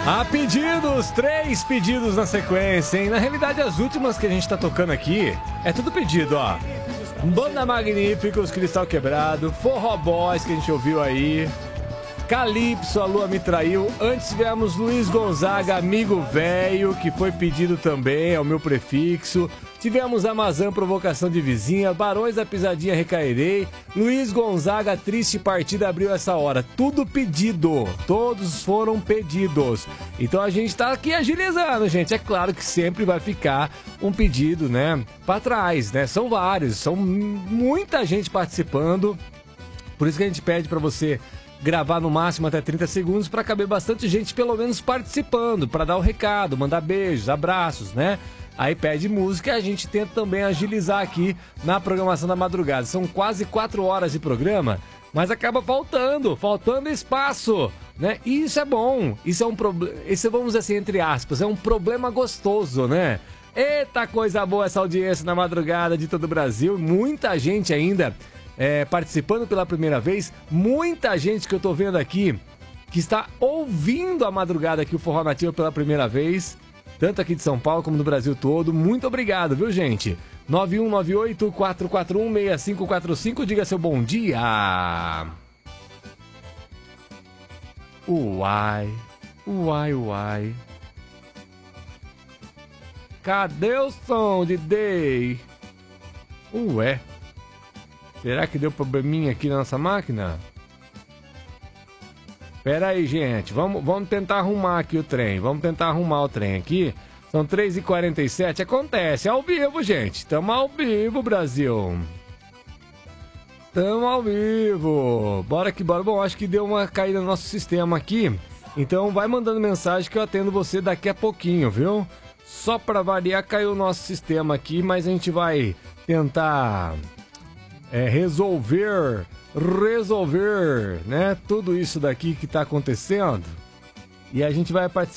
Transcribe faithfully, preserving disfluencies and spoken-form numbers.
Há pedidos, três pedidos na sequência, hein? Na realidade, as últimas que a gente tá tocando aqui é tudo pedido, ó. Banda Magníficos, Cristal Quebrado, Forró Boys, que a gente ouviu aí, Calypso, A Lua Me Traiu. Antes tivemos Luiz Gonzaga, Amigo Velho, que foi pedido também, é o meu prefixo. Tivemos Amazã, Provocação de Vizinha, Barões da Pisadinha, Recairei. Luiz Gonzaga, Triste Partida, Abriu Essa Hora. Tudo pedido, todos foram pedidos. Então a gente tá aqui agilizando, gente. É claro que sempre vai ficar um pedido, né, pra trás, né? São vários, são muita gente participando. Por isso que a gente pede pra você gravar no máximo até trinta segundos para caber bastante gente, pelo menos participando, para dar o recado, mandar beijos, abraços, né? Aí pede música e a gente tenta também agilizar aqui na programação da madrugada. São quase quatro horas de programa, mas acaba faltando, faltando espaço, né? E isso é bom, isso é um problema, isso vamos dizer assim, entre aspas, é um problema gostoso, né? Eita coisa boa essa audiência na madrugada de todo o Brasil, muita gente ainda É, participando pela primeira vez, muita gente que eu tô vendo aqui que está ouvindo a madrugada aqui, o Forró Nativa, pela primeira vez, tanto aqui de São Paulo como no Brasil todo. Muito obrigado, viu, gente? nove um nove oito, quatro quatro um, seis cinco quatro cinco, diga seu bom dia. Uai, uai, uai. Cadê o som de Day? Ué. Será que deu probleminha aqui na nossa máquina? Pera aí, gente. Vamos, vamos tentar arrumar aqui o trem. Vamos tentar arrumar o trem aqui. São três e quarenta e sete. Acontece. É ao vivo, gente. Tamo ao vivo, Brasil. Tamo ao vivo. Bora que bora. Bom, acho que deu uma caída no nosso sistema aqui. Então vai mandando mensagem que eu atendo você daqui a pouquinho, viu? Só pra variar, caiu o nosso sistema aqui. Mas a gente vai tentar... É, resolver, resolver, né, tudo isso daqui que tá acontecendo, e a gente vai participar.